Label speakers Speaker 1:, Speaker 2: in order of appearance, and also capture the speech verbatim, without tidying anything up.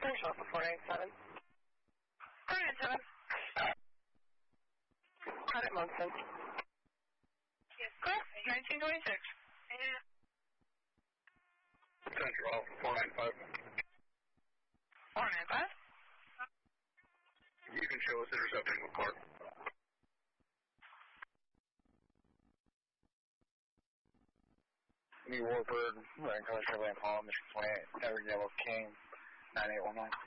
Speaker 1: Finish off for four nine seven. four nine seven. Credit Munson.
Speaker 2: Yes, sir. nineteen twenty-six. Yeah.
Speaker 3: Central, four nine five.
Speaker 2: four nine five?
Speaker 3: You can show us intercepting the car.
Speaker 4: New Warbird, Rank Coast, Chevrolet Impala, Mission twenty-eight, Everett Yellow King, nine eight one nine.